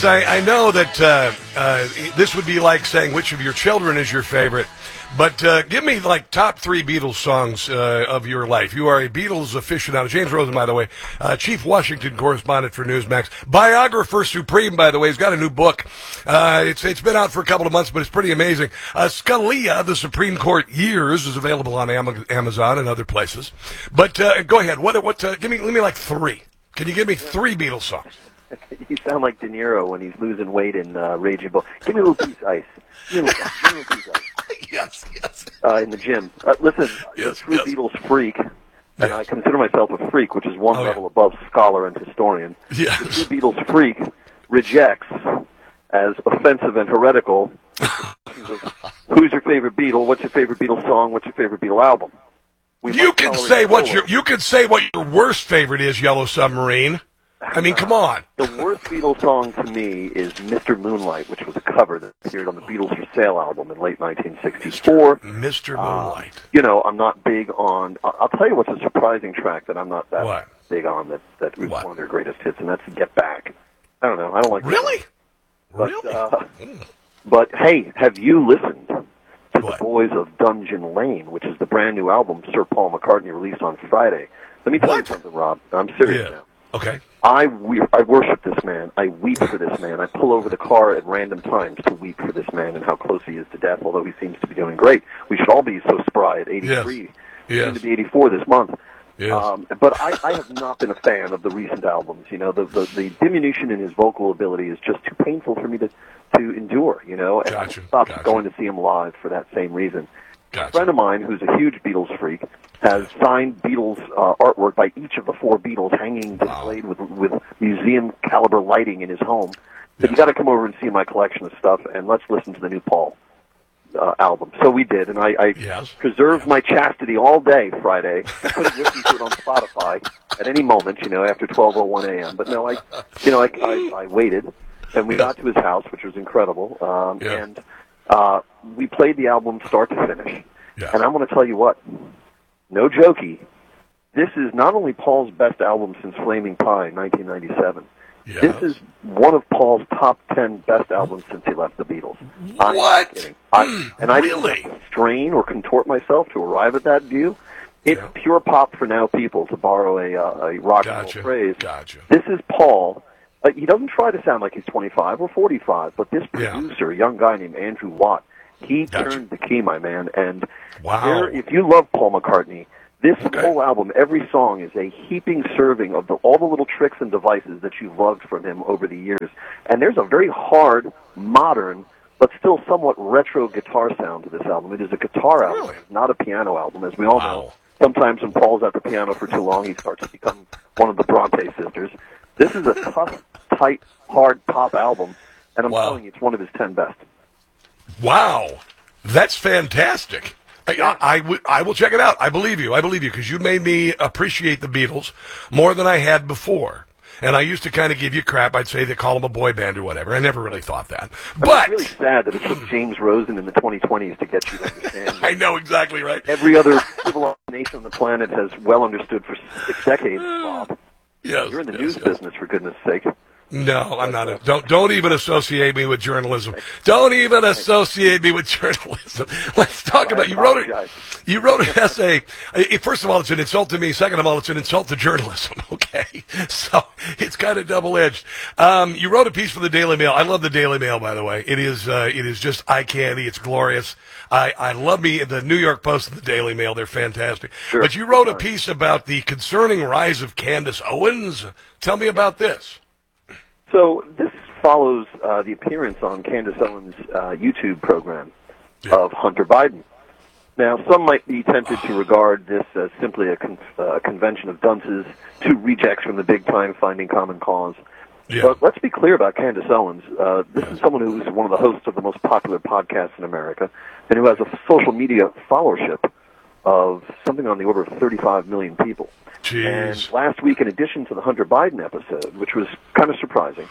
James, I know that this would be like saying which of your children is your favorite, but give me like top three Beatles songs of your life. You are a Beatles aficionado. James Rosen, by the way, chief Washington correspondent for Newsmax, biographer supreme, by the way. He's got a new book. It's been out for a couple of months, but it's pretty amazing. Scalia, the Supreme Court Years, is available on Amazon and other places. But go ahead. Give me like three. Can you give me three Beatles songs? You sound like De Niro when he's losing weight in Raging Bull. Give me a little piece of ice. Give me a little piece of ice. Yes. In the gym. Listen, I'm a true Beatles freak, and I consider myself a freak, which is one level above scholar and historian. Yes. The true Beatles freak rejects as offensive and heretical who's your favorite Beatle, what's your favorite Beatles song, what's your favorite Beatle album. You can say what your worst favorite is, Yellow Submarine. I mean, come on. The worst Beatles song to me is Mr. Moonlight, which was a cover that appeared on the Beatles for Sale album in late 1964. Mr. Moonlight. I'm not big on... I'll tell you what's a surprising track that I'm not that big on that was one of their greatest hits, and that's Get Back. I don't know. I don't like Really? But, but hey, have you listened to The Boys of Dungeon Lane, which is the brand new album Sir Paul McCartney released on Friday? Let me tell you something, Rob. I'm serious now. Okay. I worship this man. I weep for this man. I pull over the car at random times to weep for this man and how close he is to death, although he seems to be doing great. We should all be so spry at 83. Yes. Soon to be 84 this month. Yes. But I have not been a fan of the recent albums. The diminution in his vocal ability is just too painful for me to endure, and I stopped going to see him live for that same reason. Gotcha. A friend of mine who's a huge Beatles freak has signed Beatles artwork by each of the four Beatles hanging displayed with museum caliber lighting in his home. So you got to come over and see my collection of stuff, and let's listen to the new Paul album. So we did, and I preserved my chastity all day Friday. I could have listened to it on Spotify at any moment, after 12:01 a.m. But no, I waited, and we got to his house, which was incredible, and we played the album start to finish. Yeah. And I'm going to tell you what, no jokey, this is not only Paul's best album since Flaming Pie in 1997. Yeah. This is one of Paul's top 10 best albums since he left the Beatles. I'm not kidding. I didn't have to strain or contort myself to arrive at that view. It's pure pop for now people, to borrow a rock and roll phrase. Gotcha. This is Paul. He doesn't try to sound like he's 25 or 45, but this producer, a young guy named Andrew Watt, he turned the key, my man. And if you love Paul McCartney, this whole album, every song is a heaping serving of all the little tricks and devices that you've loved from him over the years. And there's a very hard, modern, but still somewhat retro guitar sound to this album. It is a guitar album, not a piano album, as we all know. Sometimes when Paul's at the piano for too long, he starts to become one of the Bronte sisters. This is a tough, tight, hard pop album, and I'm telling you, it's one of his 10 best. Wow. That's fantastic. I will check it out. I believe you, because you made me appreciate the Beatles more than I had before. And I used to kind of give you crap. I'd say they call them a boy band or whatever. I never really thought that. But it's really sad that it took James Rosen in the 2020s to get you to understand. I know exactly right. Every other civilized nation on the planet has well understood for 6 decades, Bob. Yes, You're in the news business, for goodness sake. No, I'm not. Don't even associate me with journalism. Don't even associate me with journalism. Let's talk about you wrote an essay. First of all, it's an insult to me. Second of all, it's an insult to journalism. Okay, so it's kind of double-edged. You wrote a piece for the Daily Mail. I love the Daily Mail, by the way. It is just eye candy. It's glorious. I love the New York Post and the Daily Mail. They're fantastic. Sure. But you wrote a piece about the concerning rise of Candace Owens. Tell me about this. So this follows the appearance on Candace Owens' YouTube program of Hunter Biden. Now, some might be tempted to regard this as simply a convention of dunces, two rejects from the big time finding common cause. Yeah. But let's be clear about Candace Owens. This is someone who is one of the hosts of the most popular podcasts in America and who has a social media followership of something on the order of 35 million people. Jeez. And last week, in addition to the Hunter Biden episode, which was kind of surprising,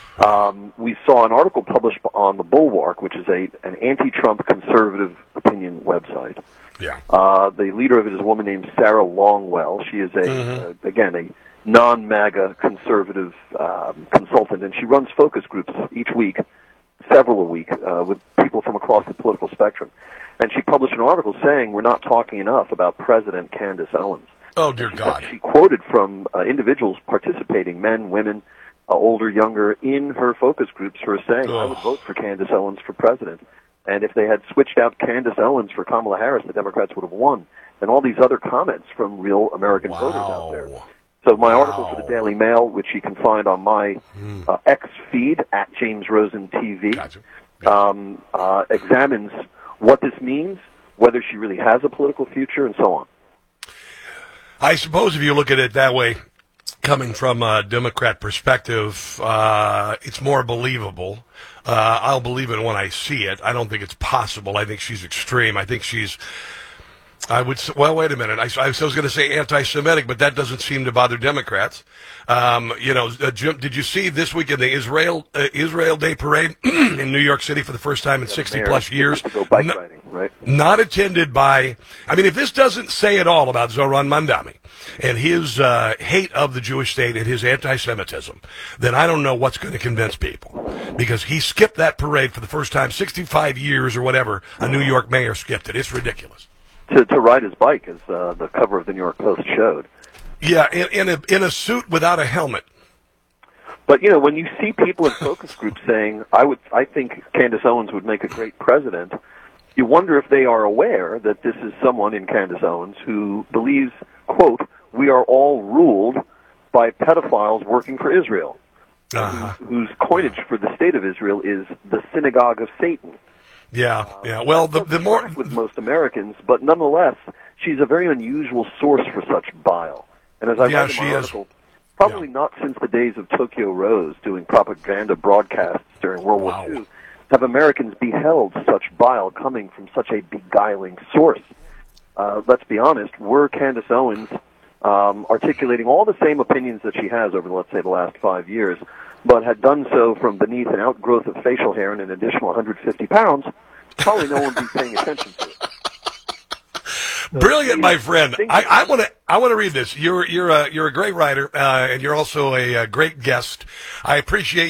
we saw an article published on The Bulwark, which is an anti-Trump conservative opinion website. Yeah. The leader of it is a woman named Sarah Longwell. She is again, non-MAGA conservative consultant, and she runs focus groups each week, several a week, with people from across the political spectrum. And she published an article saying we're not talking enough about President Candace Owens. Oh, dear God. She quoted from individuals participating, men, women, older, younger, in her focus groups who are saying, I would vote for Candace Owens for president. And if they had switched out Candace Owens for Kamala Harris, the Democrats would have won. And all these other comments from real American voters out there. So my article for the Daily Mail, which you can find on my X feed, at James Rosen TV, examines what this means, whether she really has a political future, and so on. I suppose if you look at it that way, coming from a Democrat perspective, it's more believable. I'll believe it when I see it. I don't think it's possible. I think she's extreme. I think she's... well, wait a minute. I was going to say anti-Semitic, but that doesn't seem to bother Democrats. Jim, did you see this week in the Israel Day Parade in New York City for the first time in 60-plus years? Go bike riding, right? Not attended by... I mean, if this doesn't say it all about Zoran Mandami and his hate of the Jewish state and his anti-Semitism, then I don't know what's going to convince people. Because he skipped that parade for the first time, 65 years or whatever, a New York mayor skipped it. It's ridiculous. To ride his bike, as the cover of the New York Post showed. Yeah, in a suit without a helmet. But when you see people in focus groups saying, "I think Candace Owens would make a great president," you wonder if they are aware that this is someone in Candace Owens who believes, quote, "We are all ruled by pedophiles working for Israel," whose coinage for the state of Israel is the synagogue of Satan. Yeah. Well, the more with most Americans, but nonetheless, she's a very unusual source for such bile. And as I write in my article, probably not since the days of Tokyo Rose doing propaganda broadcasts during World War II have Americans beheld such bile coming from such a beguiling source. Let's be honest, were Candace Owens articulating all the same opinions that she has over, let's say, the last 5 years, but had done so from beneath an outgrowth of facial hair and an additional 150 pounds, probably no one would be paying attention to it. So brilliant, my friend. I want to read this. You're a great writer, and you're also a great guest. I appreciate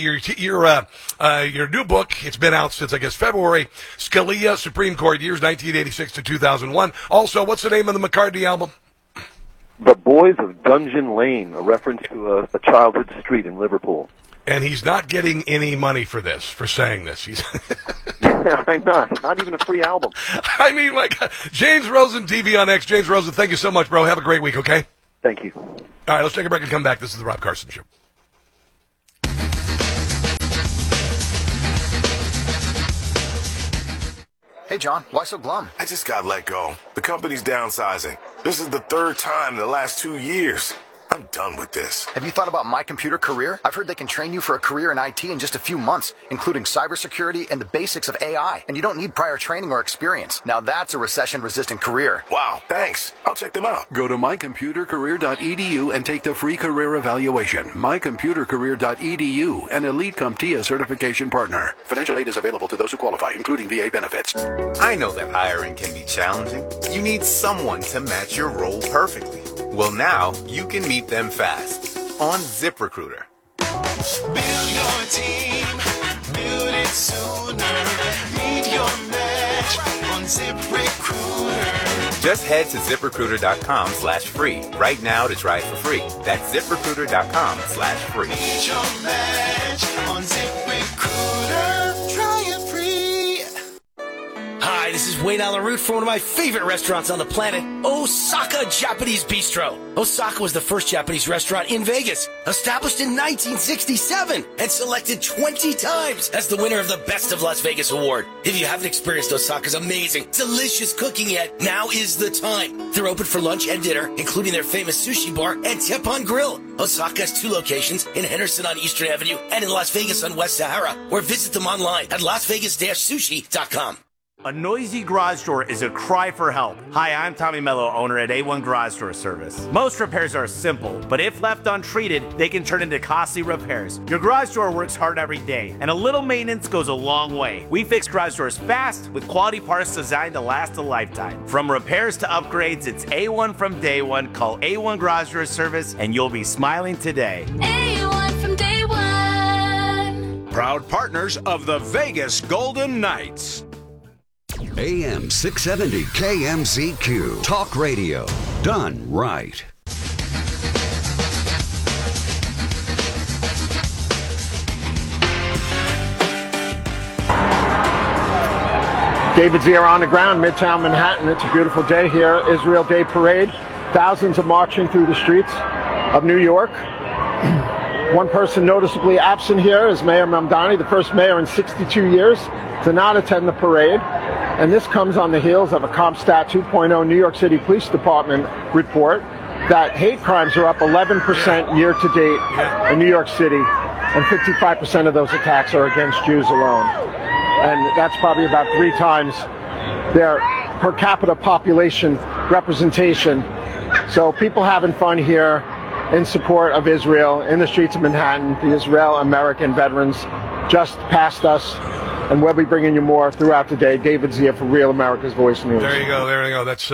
your new book. It's been out since, I guess, February. Scalia, Supreme Court, years 1986 to 2001. Also, what's the name of the McCartney album? The Boys of Dungeon Lane, a reference to a childhood street in Liverpool. And he's not getting any money for this, for saying this. He's I'm not even a free album. I mean, my God. James Rosen, TV on X. James Rosen, thank you so much, bro. Have a great week, okay? Thank you. All right, let's take a break and come back. This is the Rob Carson Show. Hey, John, why so glum? I just got let go. The company's downsizing. This is the third time in the last 2 years. I'm done with this. Have you thought about My Computer Career? I've heard they can train you for a career in IT in just a few months, including cybersecurity and the basics of AI. And you don't need prior training or experience. Now that's a recession-resistant career. Wow, thanks. I'll check them out. Go to mycomputercareer.edu and take the free career evaluation. mycomputercareer.edu, an Elite CompTIA certification partner. Financial aid is available to those who qualify, including VA benefits. I know that hiring can be challenging. You need someone to match your role perfectly. Well, now you can meet them fast on ZipRecruiter. Build your team, build it sooner. Meet your match on ZipRecruiter. Just head to ZipRecruiter.com/free right now to try it for free. That's ZipRecruiter.com/free. Meet your match on ZipRecruiter. Try it free. Hi, this is Wayne Allen Root for one of my favorite restaurants on the planet, Osaka Japanese Bistro. Osaka was the first Japanese restaurant in Vegas, established in 1967 and selected 20 times as the winner of the Best of Las Vegas award. If you haven't experienced Osaka's amazing, delicious cooking yet, now is the time. They're open for lunch and dinner, including their famous sushi bar and Teppan Grill. Osaka has 2 locations in Henderson on Eastern Avenue and in Las Vegas on West Sahara, or visit them online at lasvegas-sushi.com. A noisy garage door is a cry for help. Hi, I'm Tommy Mello, owner at A1 Garage Door Service. Most repairs are simple, but if left untreated, they can turn into costly repairs. Your garage door works hard every day, and a little maintenance goes a long way. We fix garage doors fast with quality parts designed to last a lifetime. From repairs to upgrades, it's A1 from day one. Call A1 Garage Door Service, and you'll be smiling today. A1 from day one. Proud partners of the Vegas Golden Knights. AM 670 KMZQ. Talk radio. Done right. David Zier on the ground, Midtown Manhattan. It's a beautiful day here. Israel Day Parade. Thousands are marching through the streets of New York. One person noticeably absent here is Mayor Mamdani, the first mayor in 62 years to not attend the parade. And this comes on the heels of a CompStat 2.0 New York City Police Department report that hate crimes are up 11% year to date in New York City, and 55% of those attacks are against Jews alone. And that's probably about 3 times their per capita population representation. So people having fun here in support of Israel in the streets of Manhattan. The Israel-American veterans just passed us. And we'll be bringing you more throughout the day. David Zier for Real America's Voice News. There you go. That's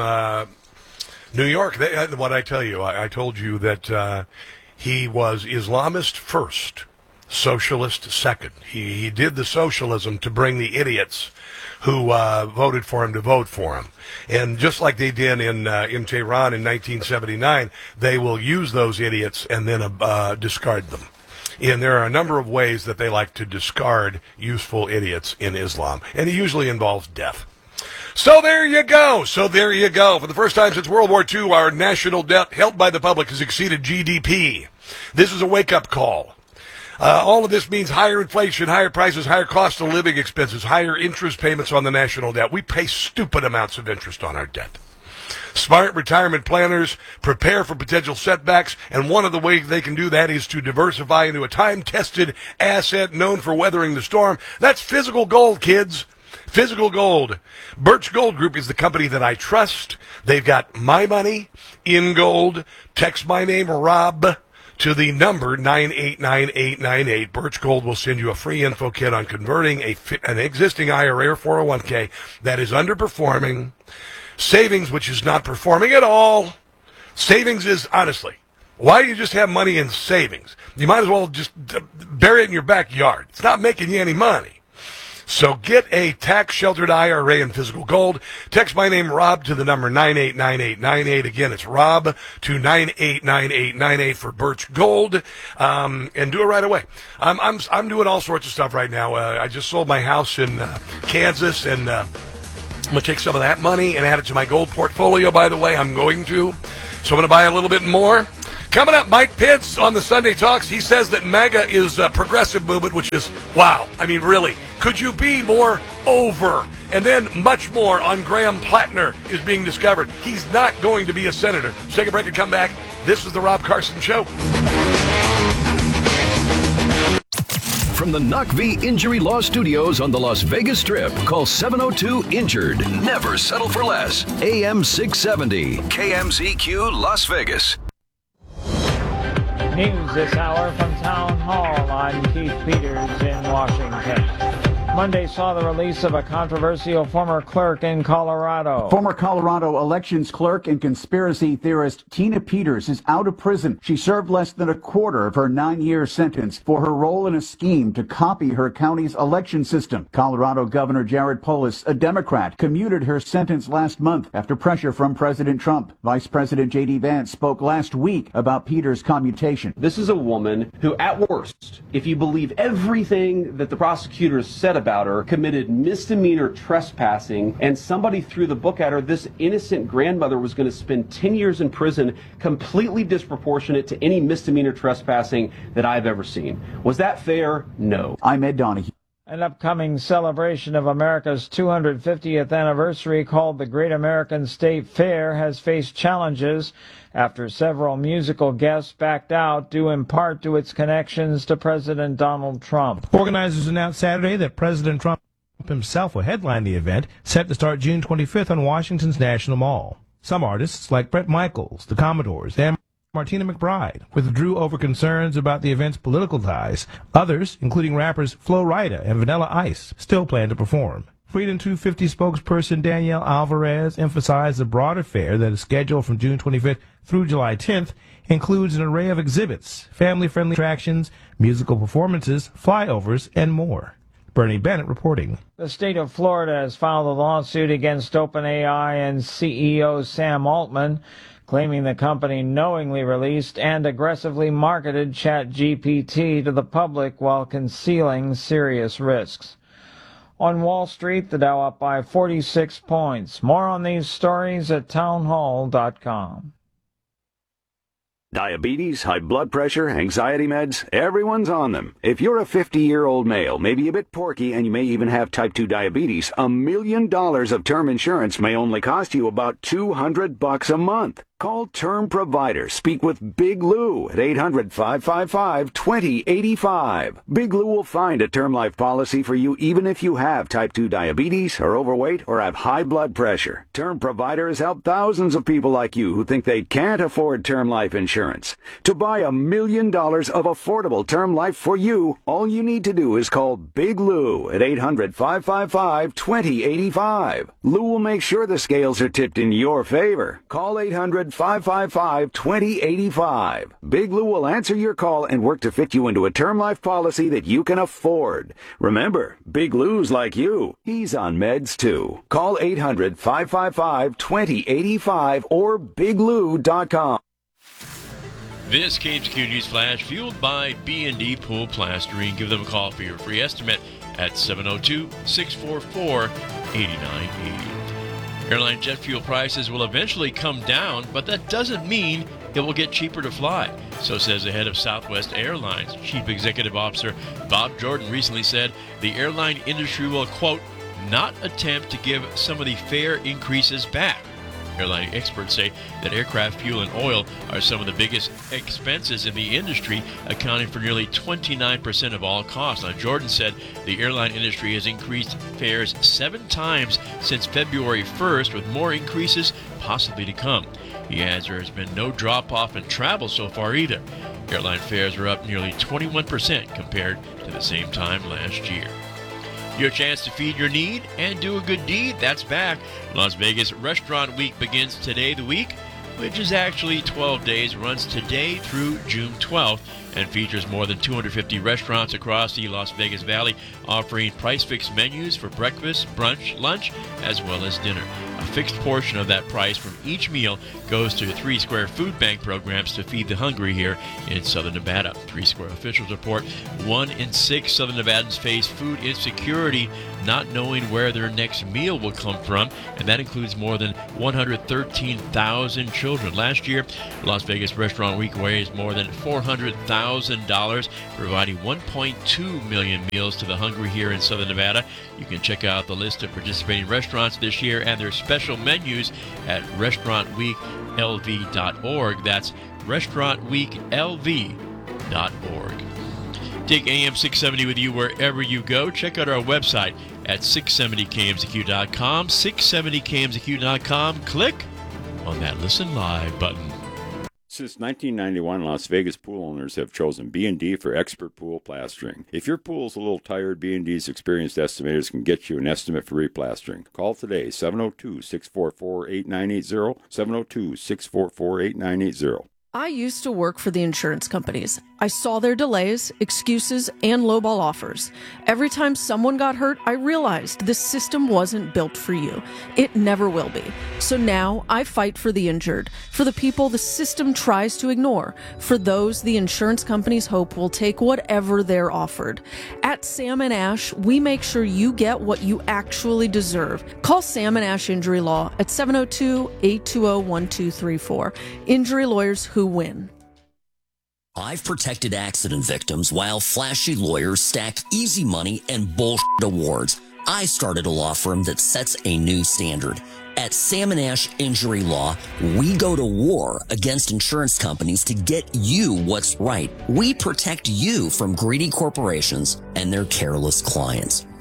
New York. What I tell you, I told you that he was Islamist first, socialist second. He did the socialism to bring the idiots who voted for him to vote for him. And just like they did in Tehran in 1979, they will use those idiots and then discard them. And there are a number of ways that they like to discard useful idiots in Islam, and it usually involves death. So there you go. For the first time since World War II, our national debt held by the public has exceeded GDP. This is a wake-up call. All of this means higher inflation, higher prices, higher cost of living expenses, higher interest payments on the national debt. We pay stupid amounts of interest on our debt. Smart retirement planners prepare for potential setbacks, and one of the ways they can do that is to diversify into a time-tested asset known for weathering the storm. That's physical gold, kids. Physical gold. Birch Gold Group is the company that I trust. They've got my money in gold. Text my name, Rob, to the number 989898. Birch Gold will send you a free info kit on converting an existing IRA or 401k that is underperforming. Savings, which is not performing at all. Savings is, honestly, why do you just have money in savings? You might as well just bury it in your backyard. It's not making you any money. So get a tax-sheltered IRA in physical gold. Text my name, Rob, to the number 989898. Again, it's Rob to 989898 for Birch Gold, and do it right away. I'm doing all sorts of stuff right now. I just sold my house in Kansas, and I'm going to take some of that money and add it to my gold portfolio, by the way. I'm going to. So I'm going to buy a little bit more. Coming up, Mike Pence on the Sunday Talks. He says that MAGA is a progressive movement, which is, wow. I mean, really, could you be more over? And then much more on Graham Plattner is being discovered. He's not going to be a senator. Let's take a break and come back. This is the Rob Carson Show. From the Knock V Injury Law Studios on the Las Vegas Strip, call 702-INJURED. Never settle for less. AM 670, KMZQ Las Vegas. News this hour from Town Hall. I'm Keith Peters in Washington. Monday saw the release of a controversial former clerk in Colorado. Former Colorado elections clerk and conspiracy theorist Tina Peters is out of prison. She served less than a quarter of her 9-year sentence for her role in a scheme to copy her county's election system. Colorado Governor Jared Polis, a Democrat, commuted her sentence last month after pressure from President Trump. Vice President J.D. Vance spoke last week about Peters' commutation. This is a woman who, at worst, if you believe everything that the prosecutors said about her, committed misdemeanor trespassing, and somebody threw the book at her. This innocent grandmother was going to spend 10 years in prison, completely disproportionate to any misdemeanor trespassing that I've ever seen. Was that fair? No. I'm Ed Donahue. An upcoming celebration of America's 250th anniversary called the Great American State Fair has faced challenges after several musical guests backed out due in part to its connections to President Donald Trump. Organizers announced Saturday that President Trump himself will headline the event, set to start June 25th on Washington's National Mall. Some artists, like Bret Michaels, the Commodores, and Martina McBride, withdrew over concerns about the event's political ties. Others, including rappers Flo Rida and Vanilla Ice, still plan to perform. Freedom 250 spokesperson Danielle Alvarez emphasized the broader fair that is scheduled from June 25th through July 10th includes an array of exhibits, family-friendly attractions, musical performances, flyovers, and more. Bernie Bennett reporting. The state of Florida has filed a lawsuit against OpenAI and CEO Sam Altman, claiming the company knowingly released and aggressively marketed ChatGPT to the public while concealing serious risks. On Wall Street, the Dow up by 46 points. More on these stories at townhall.com. Diabetes, high blood pressure, anxiety meds, everyone's on them. If you're a 50-year-old male, maybe a bit porky, and you may even have type 2 diabetes, $1 million of term insurance may only cost you about $200 a month. Call Term Provider. Speak with Big Lou at 800-555-2085. Big Lou will find a term life policy for you even if you have type 2 diabetes, are overweight, or have high blood pressure. Term Provider has helped thousands of people like you who think they can't afford term life insurance. To buy $1 million of affordable term life for you, all you need to do is call Big Lou at 800-555-2085. Lou will make sure the scales are tipped in your favor. Call 800-555-2085. Big Lou will answer your call and work to fit you into a term life policy that you can afford. Remember, Big Lou's like you. He's on meds too. Call 800-555-2085 or biglou.com. This KMZQ News Flash fueled by B&D Pool Plastering. Give them a call for your free estimate at 702-644-8980. Airline jet fuel prices will eventually come down, but that doesn't mean it will get cheaper to fly. So says the head of Southwest Airlines. Chief Executive Officer Bob Jordan recently said the airline industry will, quote, not attempt to give some of the fare increases back. Airline experts say that aircraft fuel and oil are some of the biggest expenses in the industry, accounting for nearly 29% of all costs. Now, Jordan said the airline industry has increased fares 7 times since February 1st, with more increases possibly to come. He adds there has been no drop-off in travel so far either. Airline fares are up nearly 21% compared to the same time last year. Your chance to feed your need and do a good deed, that's back. Las Vegas Restaurant Week begins today. The week, which is actually 12 days, runs today through June 12th and features more than 250 restaurants across the Las Vegas Valley, offering price-fixed menus for breakfast, brunch, lunch, as well as dinner. A fixed portion of that price from each meal goes to 3 Square food bank programs to feed the hungry here in Southern Nevada. 3 Square officials report 1 in 6 Southern Nevadans face food insecurity, not knowing where their next meal will come from, and that includes more than 113,000 children. Last year, Las Vegas Restaurant Week raised more than $400,000, providing 1.2 million meals to the hungry here in Southern Nevada. You can check out the list of participating restaurants this year and their special menus at restaurantweeklv.org. That's restaurantweeklv.org. Take AM 670 with you wherever you go. Check out our website at 670kmzq.com, 670kmzq.com. Click on that Listen Live button. Since 1991, Las Vegas pool owners have chosen B&D for expert pool plastering. If your pool is a little tired, B&D's experienced estimators can get you an estimate for replastering. Call today, 702-644-8980, 702-644-8980. I used to work for the insurance companies. I saw their delays, excuses, and lowball offers. Every time someone got hurt, I realized this system wasn't built for you. It never will be. So now I fight for the injured, for the people the system tries to ignore, for those the insurance companies hope will take whatever they're offered. At Sam & Ash, we make sure you get what you actually deserve. Call Sam & Ash Injury Law at 702-820-1234. Injury lawyers who win. I've protected accident victims while flashy lawyers stack easy money and bullshit awards. I started a law firm that sets a new standard. At Sam & Ash Injury Law, we go to war against insurance companies to get you what's right. We protect you from greedy corporations and their careless clients.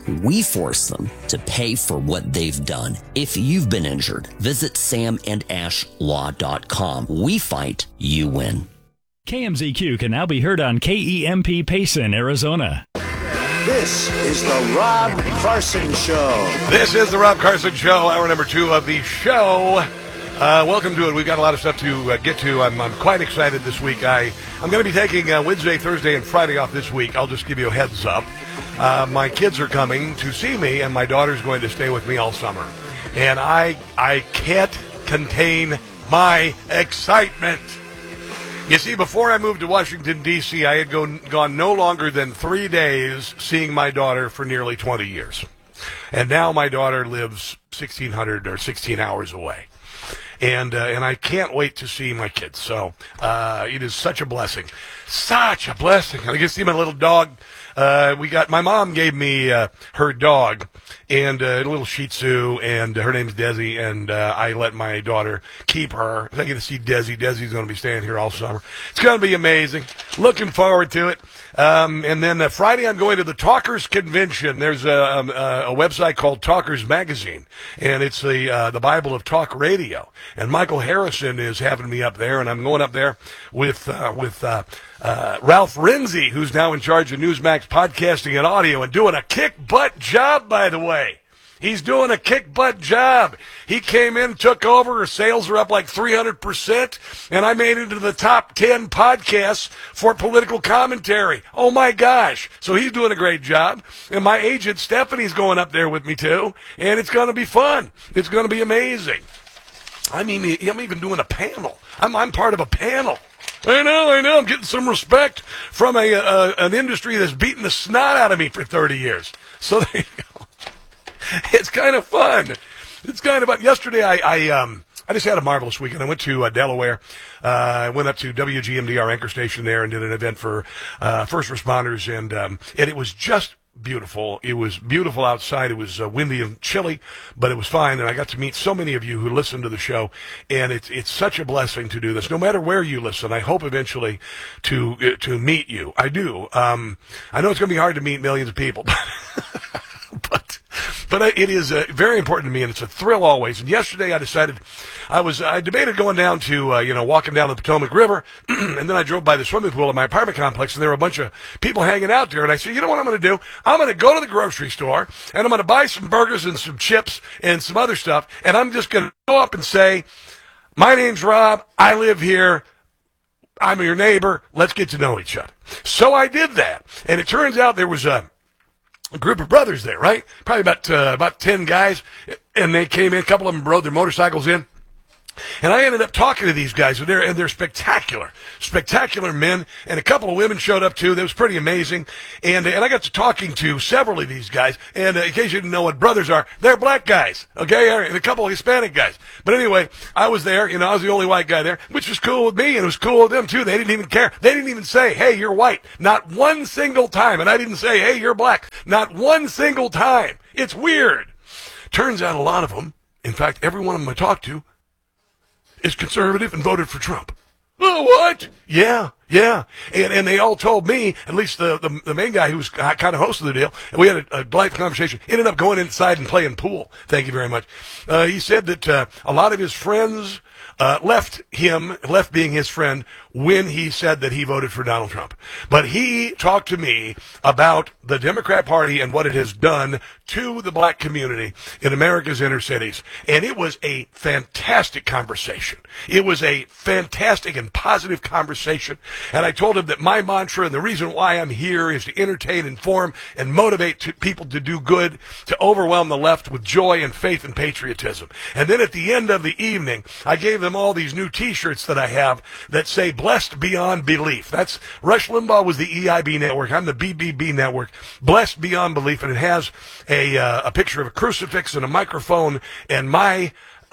We force them to pay for what they've done. If you've been injured, visit samandashlaw.com. We fight, you win. KMZQ can now be heard on KEMP Payson, Arizona. This is the Rob Carson Show. This is the Rob Carson Show, hour number 2 of the show. Welcome to it. We've got a lot of stuff to get to. I'm quite excited this week. I'm going to be taking Wednesday, Thursday, and Friday off this week. I'll just give you a heads up. My kids are coming to see me, and my daughter's going to stay with me all summer. And I can't contain my excitement. You see, before I moved to Washington, D.C., I had gone no longer than 3 days seeing my daughter for nearly 20 years. And now my daughter lives 1,600 or 16 hours away. And I can't wait to see my kids. So it is such a blessing. Such a blessing. I get to see my little dog. My mom gave me her dog and a little Shih Tzu, and her name's Desi, and I let my daughter keep her. I get to see Desi. Desi's going to be staying here all summer. It's going to be amazing. Looking forward to it. And then Friday I'm going to the Talkers Convention. There's a website called Talkers Magazine, and it's the Bible of Talk Radio. And Michael Harrison is having me up there, and I'm going up there with Ralph Renzi, who's now in charge of Newsmax podcasting and audio, and doing a kick-butt job, by the way. He's doing a kick-butt job. He came in, took over, her sales are up like 300%, and I made it into the top 10 podcasts for political commentary. Oh, my gosh. So he's doing a great job. And my agent, Stephanie's going up there with me, too, and it's going to be fun. It's going to be amazing. I mean, I'm even doing a panel. I'm part of a panel. I know. I'm getting some respect from an industry that's beaten the snot out of me for 30 years. So there you go. It's kind of fun. It's kind of fun. Yesterday, I just had a marvelous weekend. I went to Delaware. I went up to WGMD, our anchor station there, and did an event for first responders, and it was just beautiful. It was beautiful outside. It was windy and chilly, but it was fine. And I got to meet so many of you who listen to the show, and it's such a blessing to do this. No matter where you listen, I hope eventually to meet you. I do. I know it's going to be hard to meet millions of people, but it is very important to me, and it's a thrill always. And yesterday I decided I debated going down to walking down the Potomac River, and then I drove by the swimming pool at my apartment complex, and there were a bunch of people hanging out there. And I said, you know what I'm going to do? I'm going to go to the grocery store, and I'm going to buy some burgers and some chips and some other stuff, and I'm just going to go up and say, my name's Rob. I live here. I'm your neighbor. Let's get to know each other. So I did that, and it turns out there was a group of brothers there, right? Probably about 10 guys, and they came in. A couple of them rode their motorcycles in. And I ended up talking to these guys, and they're spectacular men, and a couple of women showed up too. That was pretty amazing, and I got to talking to several of these guys, and in case you didn't know what brothers are, they're black guys, okay, and a couple of Hispanic guys. But anyway, I was there, I was the only white guy there, which was cool with me, and it was cool with them too. They didn't even care. They didn't even say, hey, you're white, not one single time, and I didn't say, hey, you're black, not one single time. It's weird. Turns out a lot of them, in fact, every one of them I talked to, is conservative and voted for Trump. Oh, what? Yeah. And they all told me, at least the main guy who was kind of hosting the deal, and we had a delightful conversation, ended up going inside and playing pool. Thank you very much. He said that a lot of his friends left being his friend when he said that he voted for Donald Trump. But he talked to me about the Democrat Party and what it has done to the black community in America's inner cities. And it was a fantastic conversation. It was a fantastic and positive conversation. And I told him that my mantra and the reason why I'm here is to entertain, inform, and motivate people to do good, to overwhelm the left with joy and faith and patriotism. And then at the end of the evening, I gave them all these new T-shirts that I have that say Blessed Beyond Belief. That's Rush Limbaugh was the EIB network. I'm the BBB network. Blessed Beyond Belief. And it has a picture of a crucifix and a microphone and my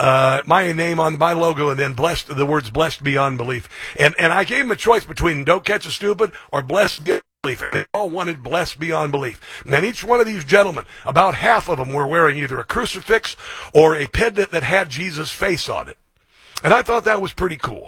name on my logo, and then the words Blessed Beyond Belief. And I gave them a choice between Don't Catch a Stupid or Blessed Beyond Belief. They all wanted Blessed Beyond Belief. And each one of these gentlemen, about half of them were wearing either a crucifix or a pendant that had Jesus' face on it. And I thought that was pretty cool.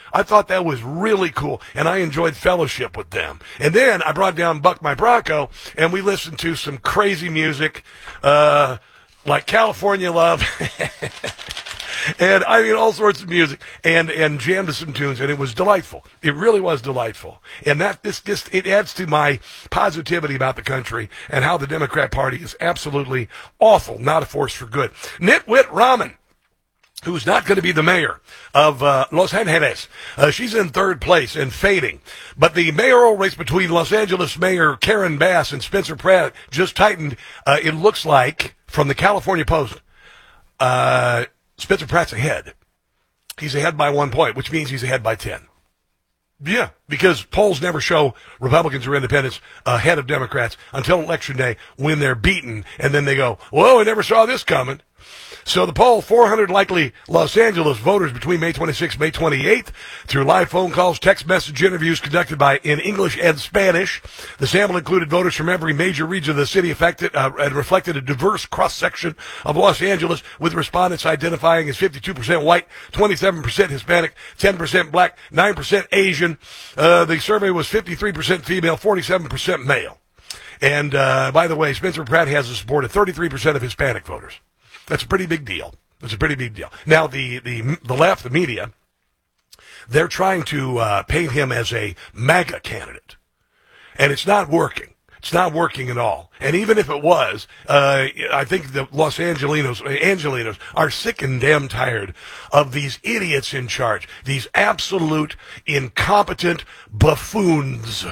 I thought that was really cool, and I enjoyed fellowship with them. And then I brought down Buck My Bronco, and we listened to some crazy music, like California Love, and I mean all sorts of music, and jammed to some tunes, and it was delightful. It really was delightful, and it adds to my positivity about the country and how the Democrat Party is absolutely awful, not a force for good. Nitwit Rahman, who's not going to be the mayor of Los Angeles. She's in third place and fading. But the mayoral race between Los Angeles Mayor Karen Bass and Spencer Pratt just tightened. It looks like, from the California Post, Spencer Pratt's ahead. He's ahead by 1 point, which means he's ahead by 10. Yeah, because polls never show Republicans or independents ahead of Democrats until Election Day when they're beaten, and then they go, whoa, I never saw this coming. So the poll, 400 likely Los Angeles voters between May 26th and May 28th through live phone calls, text message interviews conducted in English and Spanish. The sample included voters from every major region of the city affected and reflected a diverse cross-section of Los Angeles, with respondents identifying as 52% white, 27% Hispanic, 10% black, 9% Asian. The survey was 53% female, 47% male. And by the way, Spencer Pratt has the support of 33% of Hispanic voters. That's a pretty big deal. That's a pretty big deal. Now, the left, the media, they're trying to paint him as a MAGA candidate. And it's not working. It's not working at all. And even if it was, I think the Los Angelinos are sick and damn tired of these idiots in charge, these absolute incompetent buffoons.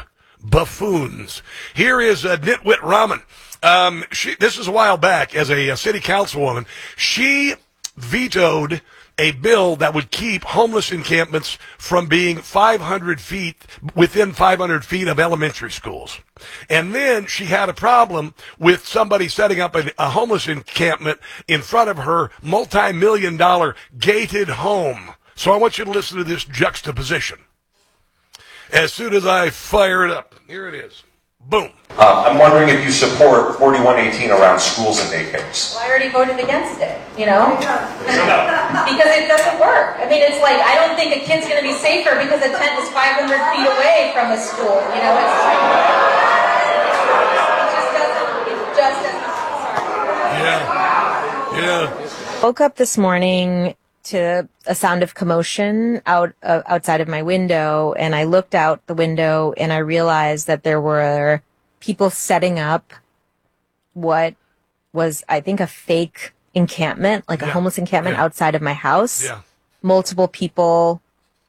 Here is Nitwit Rahman. This is a while back as a city councilwoman. She vetoed a bill that would keep homeless encampments from being within 500 feet of elementary schools. And then she had a problem with somebody setting up a homeless encampment in front of her multi-million-dollar gated home. So I want you to listen to this juxtaposition. As soon as I fire it up, here it is. Boom. I'm wondering if you support 4118 around schools and daycares. Well, I already voted against it, because it doesn't work. I mean, it's like, I don't think a kid's going to be safer because a tent is 500 feet away from a school, It just doesn't. Yeah. Woke up this morning to a sound of commotion outside of my window, and I looked out the window and I realized that there were people setting up what was, I think, a fake encampment, like a homeless encampment outside of my house. Yeah. Multiple people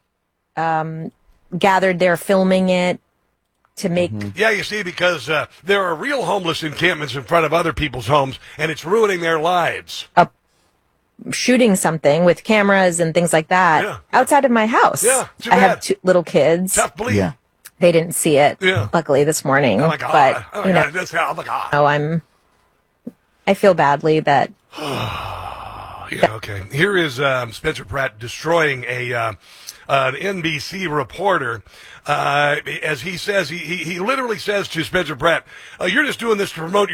gathered there filming it to make... Yeah, you see, because there are real homeless encampments in front of other people's homes, and it's ruining their lives. Shooting something with cameras and things like that outside of my house. Yeah, too I bad. have two little kids. Tough belief. Yeah. They didn't see it, luckily, this morning. Oh, my God. But, Oh, my God. I feel badly that... Yeah, okay. Here is Spencer Pratt destroying an NBC reporter. As he says, he literally says to Spencer Pratt, you're just doing this to promote